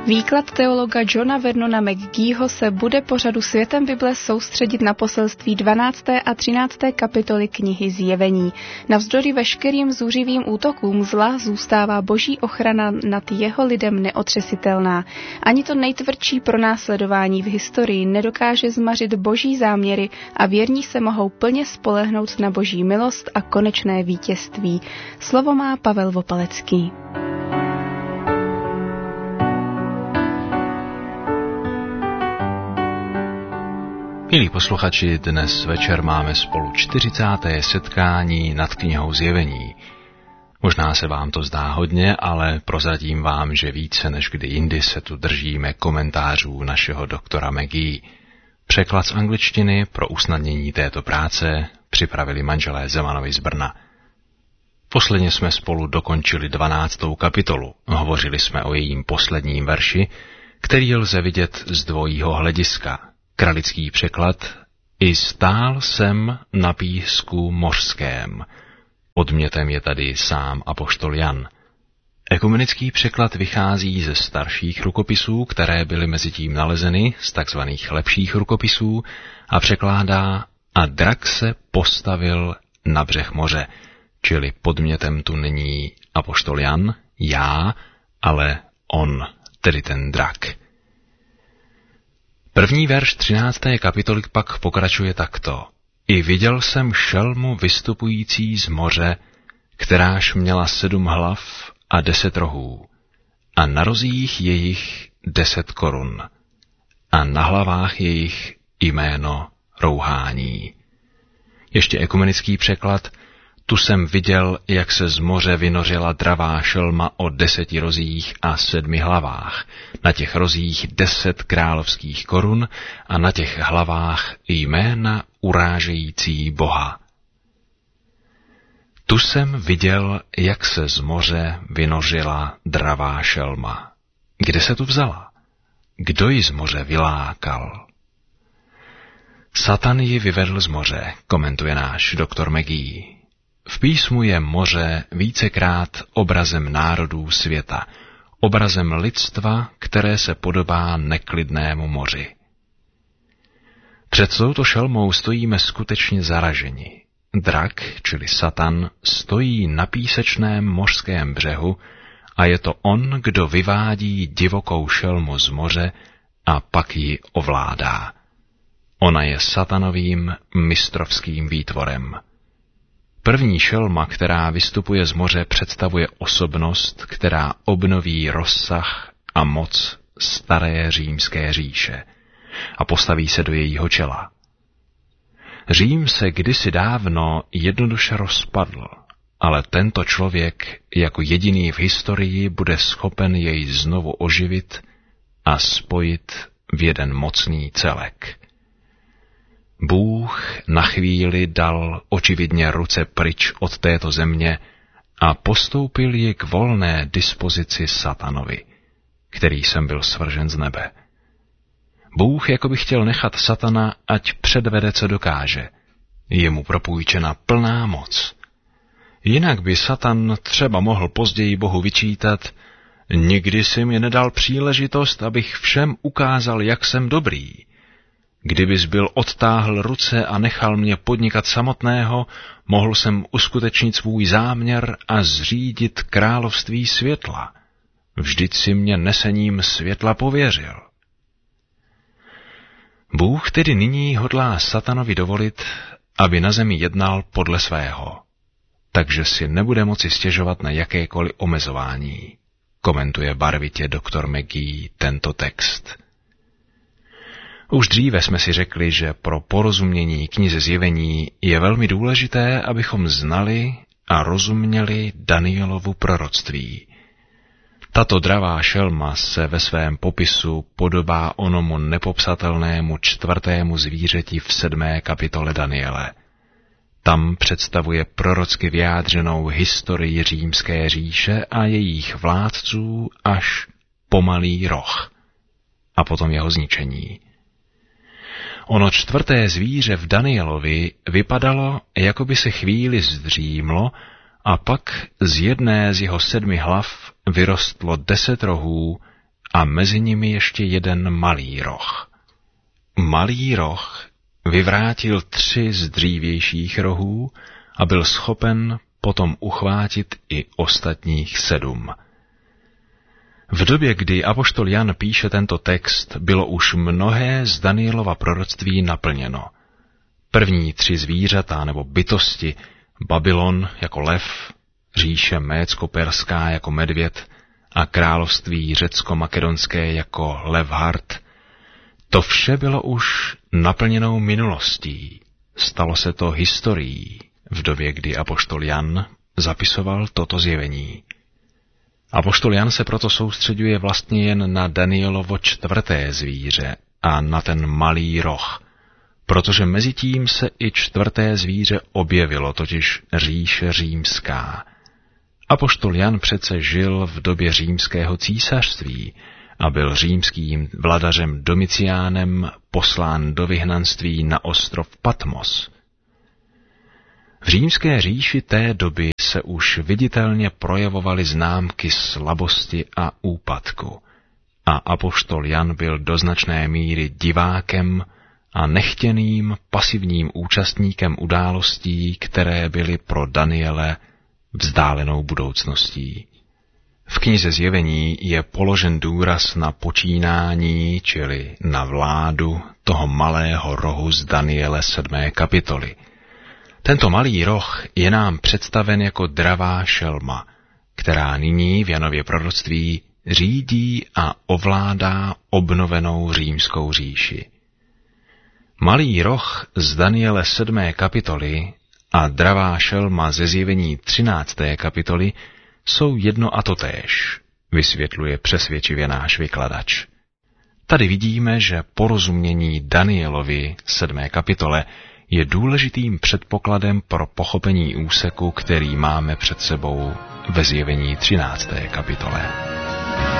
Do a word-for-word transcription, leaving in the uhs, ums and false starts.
Výklad teologa Johna Vernona McGeeho se bude po řadu Světem Bible soustředit na poselství dvanácté a třinácté kapitoly knihy Zjevení. Navzdory veškerým zuřivým útokům zla zůstává boží ochrana nad jeho lidem neotřesitelná. Ani to nejtvrdší pronásledování v historii nedokáže zmařit boží záměry a věrní se mohou plně spolehnout na boží milost a konečné vítězství. Slovo má Pavel Vopalecký. Milí posluchači, dnes večer máme spolu čtyřicáté setkání nad knihou Zjevení. Možná se vám to zdá hodně, ale prozradím vám, že více než kdy jindy se tu držíme komentářů našeho doktora McGee. Překlad z angličtiny pro usnadnění této práce připravili manželé Zemanovi z Brna. Posledně jsme spolu dokončili dvanáctou kapitolu. Hovořili jsme o jejím posledním verši, který lze vidět z dvojího hlediska. Kralický překlad: I stál jsem na písku mořském. Podmětem je tady sám apoštol Jan. Ekumenický překlad vychází ze starších rukopisů, které byly mezitím nalezeny z takzvaných lepších rukopisů, a překládá: a drak se postavil na břeh moře, čili podmětem tu není apoštol Jan, já, ale on, tedy ten drak. První verš třinácté kapitoly pak pokračuje takto. I viděl jsem šelmu vystupující z moře, kteráž měla sedm hlav a deset rohů, a na rozích jejich deset korun, a na hlavách jejich jméno rouhání. Ještě ekumenický překlad: tu jsem viděl, jak se z moře vynořila dravá šelma o deseti rozích a sedmi hlavách, na těch rozích deset královských korun a na těch hlavách jména urážející Boha. Tu jsem viděl, jak se z moře vynořila dravá šelma. Kde se tu vzala? Kdo ji z moře vylákal? Satan ji vyvedl z moře, komentuje náš doktor McGee. V písmu je moře vícekrát obrazem národů světa, obrazem lidstva, které se podobá neklidnému moři. Před touto šelmou stojíme skutečně zaraženi. Drak, čili Satan, stojí na písečném mořském břehu a je to on, kdo vyvádí divokou šelmu z moře a pak ji ovládá. Ona je satanovým mistrovským výtvorem. První šelma, která vystupuje z moře, představuje osobnost, která obnoví rozsah a moc staré římské říše a postaví se do jejího čela. Řím se kdysi dávno jednoduše rozpadl, ale tento člověk jako jediný v historii bude schopen jej znovu oživit a spojit v jeden mocný celek. Bůh na chvíli dal očividně ruce pryč od této země a postoupil ji k volné dispozici Satanovi, který sem byl svržen z nebe. Bůh jako by chtěl nechat Satana, ať předvede, co dokáže. Je mu propůjčena plná moc. Jinak by Satan třeba mohl později Bohu vyčítat: nikdy si mi nedal příležitost, abych všem ukázal, jak jsem dobrý. Kdybys byl odtáhl ruce a nechal mě podnikat samotného, mohl jsem uskutečnit svůj záměr a zřídit království světla. Vždyť si mě nesením světla pověřil. Bůh tedy nyní hodlá Satanovi dovolit, aby na zemi jednal podle svého, takže si nebude moci stěžovat na jakékoliv omezování, komentuje barvitě doktor McGee tento text. Už dříve jsme si řekli, že pro porozumění knize Zjevení je velmi důležité, abychom znali a rozuměli Danielovu proroctví. Tato dravá šelma se ve svém popisu podobá onomu nepopsatelnému čtvrtému zvířeti v sedmé kapitole Daniele. Tam představuje prorocky vyjádřenou historii římské říše a jejich vládců až po Malý roh a potom jeho zničení. Ono čtvrté zvíře v Danielovi vypadalo, jako by se chvíli zdřímlo, a pak z jedné z jeho sedmi hlav vyrostlo deset rohů a mezi nimi ještě jeden malý roh. Malý roh vyvrátil tři z dřívějších rohů a byl schopen potom uchvátit i ostatních sedm. V době, kdy apoštol Jan píše tento text, bylo už mnohé z Danielova proroctví naplněno. První tři zvířata nebo bytosti, Babylon jako lev, říše mécko-perská jako medvěd a království řecko-makedonské jako levhart, to vše bylo už naplněnou minulostí. Stalo se to historií v době, kdy apoštol Jan zapisoval toto zjevení. Apoštol Jan se proto soustředuje vlastně jen na Danielovo čtvrté zvíře a na ten malý roh, protože mezitím se i čtvrté zvíře objevilo, totiž říše římská. Apoštol Jan přece žil v době římského císařství a byl římským vladařem Domiciánem poslán do vyhnanství na ostrov Patmos. V římské říši té doby se už viditelně projevovaly známky slabosti a úpadku a apoštol Jan byl do značné míry divákem a nechtěným pasivním účastníkem událostí, které byly pro Daniele vzdálenou budoucností. V knize Zjevení je položen důraz na počínání, čili na vládu toho malého rohu z Daniele sedmé kapitoly. Tento malý roh je nám představen jako dravá šelma, která nyní v Janově proroctví řídí a ovládá obnovenou římskou říši. Malý roh z Daniele sedmé kapitoly a dravá šelma ze Zjevení třinácté kapitoly jsou jedno a totéž, vysvětluje přesvědčivě náš vykladač. Tady vidíme, že porozumění Danielovi sedmé kapitole je důležitým předpokladem pro pochopení úseku, který máme před sebou ve Zjevení třinácté kapitole.